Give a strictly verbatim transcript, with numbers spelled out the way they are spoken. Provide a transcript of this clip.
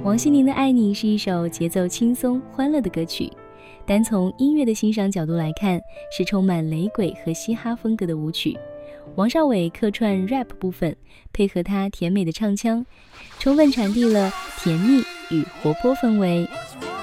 王心凌的《爱你》是一首节奏轻松、欢乐的歌曲，单从音乐的欣赏角度来看，是充满雷鬼和嘻哈风格的舞曲。王少伟客串 rap 部分，配合他甜美的唱腔，充分传递了甜蜜与活泼氛围。